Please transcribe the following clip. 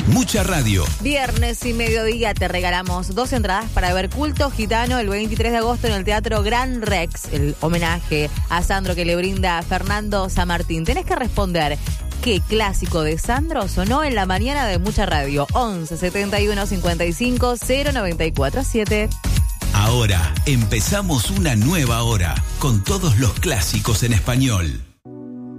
Mucha radio. Viernes y mediodía te regalamos 2 entradas para ver Culto Gitano el 23 de agosto en el Teatro Gran Rex, el homenaje a Sandro que le brinda Fernando Samartín. Tenés que responder qué clásico de Sandro sonó en la mañana de Mucha Radio. 11 71 55 094 7. Ahora empezamos una nueva hora con todos los clásicos en español.